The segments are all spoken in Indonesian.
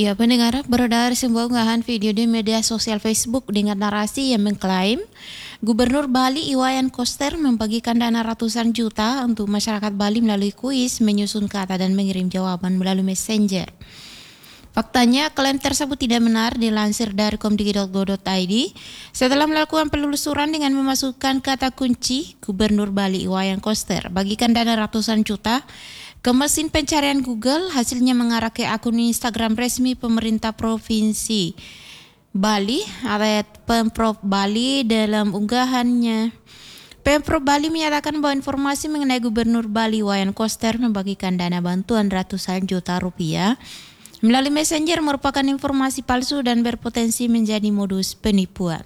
Ya, pendengar, beredar sebuah unggahan video di media sosial Facebook dengan narasi yang mengklaim Gubernur Bali Iwayan Koster membagikan dana ratusan juta untuk masyarakat Bali melalui kuis, menyusun kata dan mengirim jawaban melalui Messenger. Faktanya, klaim tersebut tidak benar dilansir dari komdigi.go.id. Setelah melakukan penelusuran dengan memasukkan kata kunci Gubernur Bali Iwayan Koster bagikan dana ratusan juta ke mesin pencarian Google, hasilnya mengarah ke akun Instagram resmi pemerintah Provinsi Bali atau Pemprov Bali. Dalam unggahannya, Pemprov Bali menyatakan bahwa informasi mengenai Gubernur Bali Iwayan Koster membagikan dana bantuan ratusan juta rupiah melalui Messenger merupakan informasi palsu dan berpotensi menjadi modus penipuan.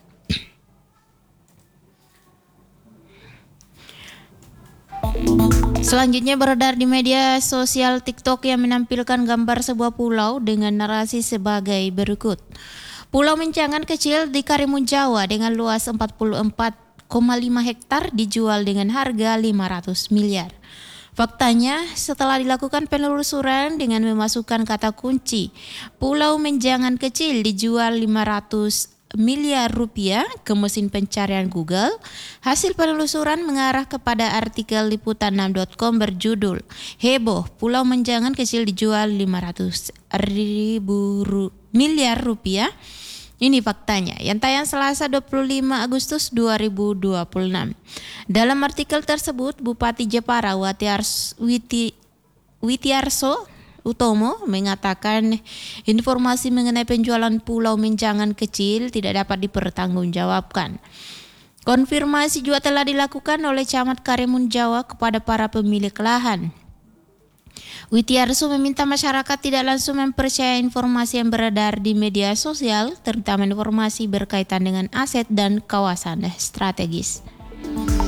Selanjutnya beredar di media sosial TikTok yang menampilkan gambar sebuah pulau dengan narasi sebagai berikut. Pulau Menjangan kecil di Karimun Jawa dengan luas 44,5 hektar dijual dengan harga 500 miliar. Faktanya, setelah dilakukan penelusuran dengan memasukkan kata kunci Pulau Menjangan kecil dijual 500 miliar rupiah ke mesin pencarian Google, hasil penelusuran mengarah kepada artikel liputan6.com berjudul Heboh, Pulau Menjangan kecil dijual 500 miliar rupiah. Ini faktanya, yang tayang Selasa 25 Agustus 2026. Dalam artikel tersebut, Bupati Jepara Witiarso Utomo mengatakan informasi mengenai penjualan Pulau Menjangan kecil tidak dapat dipertanggungjawabkan. Konfirmasi juga telah dilakukan oleh Camat Karimun Jawa kepada para pemilik lahan. Witiarso meminta masyarakat tidak langsung mempercayai informasi yang beredar di media sosial, terutama informasi berkaitan dengan aset dan kawasan strategis.